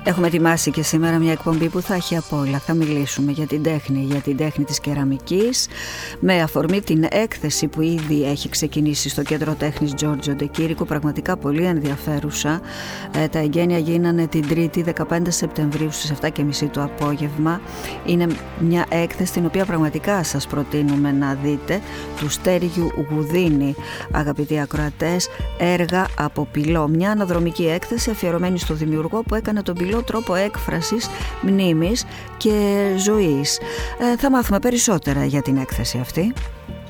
Έχουμε ετοιμάσει και σήμερα μια εκπομπή που θα έχει απ' όλα. Θα μιλήσουμε για την τέχνη της κεραμικής, με αφορμή την έκθεση που ήδη έχει ξεκινήσει στο Κέντρο Τέχνης Τζόρτζο Ντεκήρικου, πραγματικά πολύ ενδιαφέρουσα. Τα εγγένεια γίνανε την Τρίτη 15 Σεπτεμβρίου στις 7:30 το απόγευμα. Είναι μια έκθεση την οποία πραγματικά σας προτείνουμε να δείτε, του Στέργιου Γουδίνη, αγαπητοί ακροατές, έργα από πυλό. Μια αναδρομική έκθεση αφιερωμένη στο δημιουργό που έκανε τον πυλό τρόπο έκφρασης, μνήμης και ζωής. Θα μάθουμε περισσότερα για την έκθεση αυτή.